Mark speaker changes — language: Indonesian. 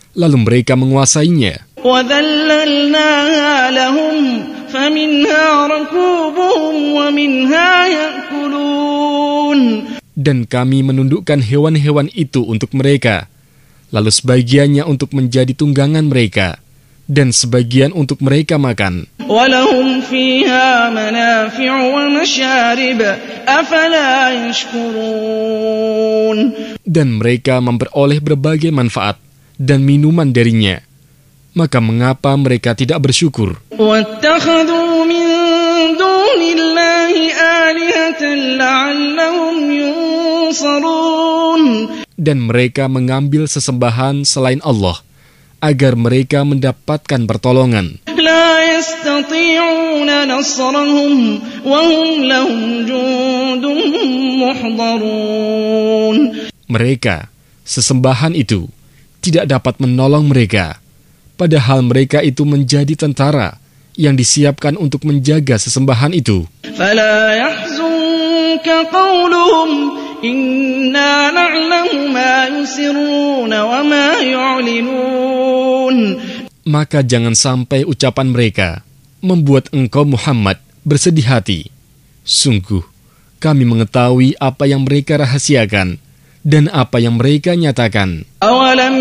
Speaker 1: lalu mereka menguasainya.
Speaker 2: وَذَلَّلْنَاهَا لَهُمْ فَمِنْهَا رَكُوبُهُمْ وَمِنْهَا يَأْكُلُونَ.
Speaker 1: Dan kami menundukkan hewan-hewan itu untuk mereka, lalu sebagiannya untuk menjadi tunggangan mereka, dan sebagian untuk mereka makan.
Speaker 2: وَلَهُمْ فِيهَا مَنَافِعُ وَمَشَارِبُ أَفَلَا يَشْكُرُونَ.
Speaker 1: Dan mereka memperoleh berbagai manfaat dan minuman darinya. Maka mengapa mereka tidak bersyukur?
Speaker 2: وَاتَّخَذُوا مِن دُونِ اللَّهِ آلِهَةً لَعَلَّهُمْ يُنصَرُونَ. Dan
Speaker 1: mereka mengambil sesembahan selain Allah, agar mereka mendapatkan pertolongan.
Speaker 2: لَا يَسْتَطِيعُونَ نَصْرَهُمْ وَهُمْ لَهُمْ جُندٌ مُحْضَرُونَ.
Speaker 1: Mereka, sesembahan itu, tidak dapat menolong mereka, padahal mereka itu menjadi tentara yang disiapkan untuk menjaga sesembahan itu.
Speaker 2: فَلَا يَحْزُنكَ قَوْلُهُمْ إِنَّا نَعْلَمُ مَا يُسِرُّونَ وَمَا يُعْلِنُونَ.
Speaker 1: Maka jangan sampai ucapan mereka membuat engkau Muhammad bersedih hati. Sungguh, kami mengetahui apa yang mereka rahasiakan dan apa yang mereka nyatakan.